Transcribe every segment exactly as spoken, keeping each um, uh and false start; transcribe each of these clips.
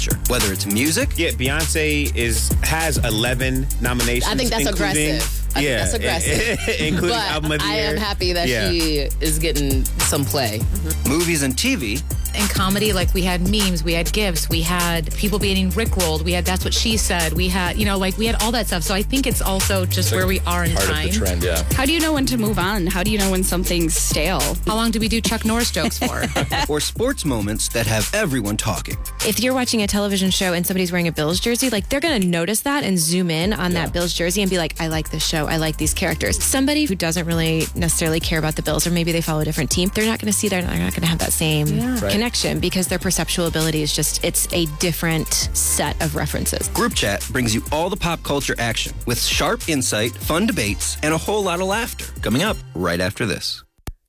Whether it's music. Yeah, Beyonce is has eleven nominations. I think that's including, aggressive. I yeah, think that's aggressive. including but album of the I year. am happy that yeah. she is getting some play. Mm-hmm. Movies and T V. In comedy, like we had memes, we had gifs, we had people being rickrolled, we had That's What She Said, we had, you know, like we had all that stuff. So I think it's also just like where we are in part time. Of the trend, yeah. How do you know when to move on? How do you know when something's stale? How long do we do Chuck Norris jokes for? Or sports moments that have everyone talking. If you're watching a television show and somebody's wearing a Bills jersey, like they're going to notice that and zoom in on Yeah. that Bills jersey and be like, I like this show. I like these characters. Somebody who doesn't really necessarily care about the Bills, or maybe they follow a different team, they're not going to see that. They're not going to have that same Right. connection because their perceptual ability is just, it's a different set of references. Group Chat brings you all the pop culture action with sharp insight, fun debates, and a whole lot of laughter. Coming up right after this.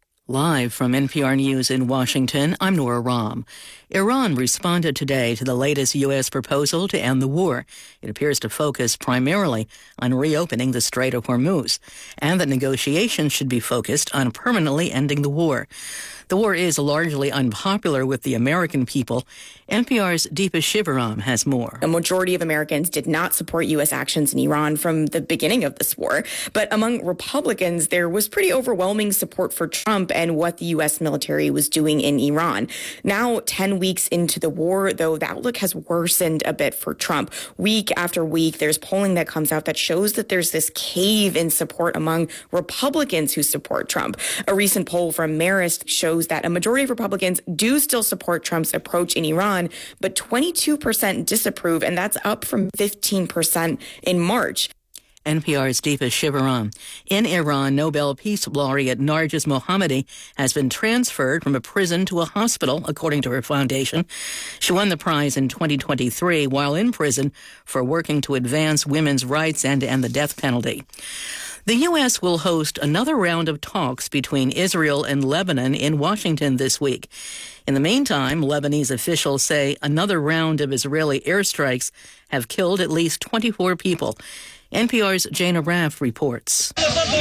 Live from N P R News in Washington, I'm Nora Rahm. Iran responded today to the latest U S proposal to end the war. It appears to focus primarily on reopening the Strait of Hormuz, and that negotiations should be focused on permanently ending the war. The war is largely unpopular with the American people. N P R's Deepa Shivaram has more. A majority of Americans did not support U S actions in Iran from the beginning of this war. But among Republicans, there was pretty overwhelming support for Trump and what the U S military was doing in Iran. Now, ten weeks into the war, though, the outlook has worsened a bit for Trump. Week after week, there's polling that comes out that shows that there's this cave in support among Republicans who support Trump. A recent poll from Marist shows that a majority of Republicans do still support Trump's approach in Iran, but twenty-two percent disapprove, and that's up from fifteen percent in March. N P R's Deepa Shivaram. In Iran, Nobel Peace Laureate Narges Mohammadi has been transferred from a prison to a hospital, according to her foundation. She won the prize in twenty twenty-three while in prison for working to advance women's rights and to end the death penalty. The U S will host another round of talks between Israel and Lebanon in Washington this week. In the meantime, Lebanese officials say another round of Israeli airstrikes have killed at least twenty-four people. N P R's Jana Raff reports.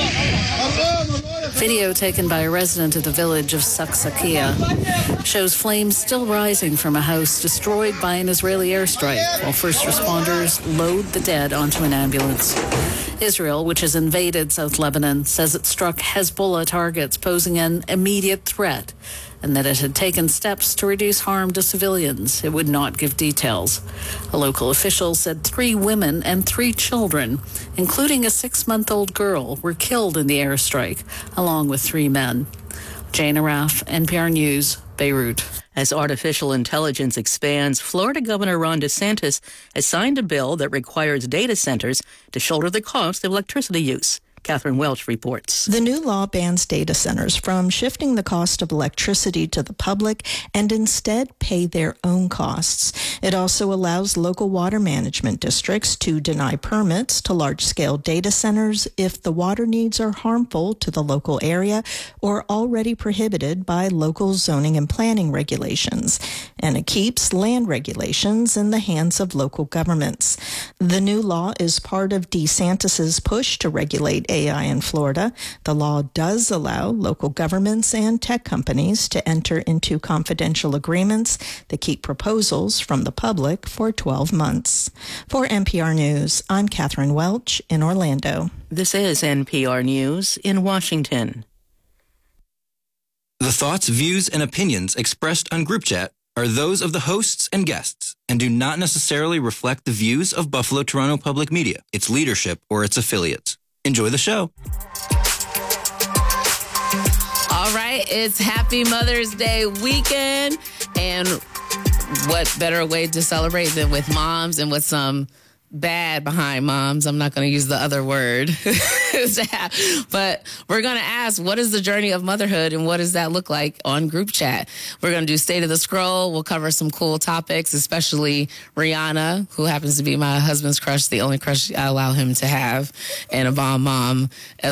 Video taken by a resident of the village of Saksakia shows flames still rising from a house destroyed by an Israeli airstrike while first responders load the dead onto an ambulance. Israel, which has invaded South Lebanon, says it struck Hezbollah targets posing an immediate threat and that it had taken steps to reduce harm to civilians. It would not give details. A local official said three women and three children, including a six-month-old girl, were killed in the airstrike, along with three men. Jana Raff, N P R News, Beirut. As artificial intelligence expands, Florida Governor Ron DeSantis has signed a bill that requires data centers to shoulder the cost of electricity use. Catherine Welch reports. The new law bans data centers from shifting the cost of electricity to the public and instead pay their own costs. It also allows local water management districts to deny permits to large-scale data centers if the water needs are harmful to the local area or already prohibited by local zoning and planning regulations. And it keeps land regulations in the hands of local governments. The new law is part of DeSantis's push to regulate A I in Florida. The law does allow local governments and tech companies to enter into confidential agreements that keep proposals from the public for twelve months. For N P R News, I'm Catherine Welch in Orlando. This is N P R News in Washington. The thoughts, views, and opinions expressed on Group Chat are those of the hosts and guests and do not necessarily reflect the views of Buffalo Toronto Public Media, its leadership, or its affiliates. Enjoy the show. All right, it's Happy Mother's Day weekend. And what better way to celebrate than with moms and with some bad behind moms. I'm not going to use the other word. But we're going to ask, what is the journey of motherhood and what does that look like on Group Chat? We're going to do State of the Scroll. We'll cover some cool topics, especially Rihanna, who happens to be my husband's crush, the only crush I allow him to have, and a bomb mom as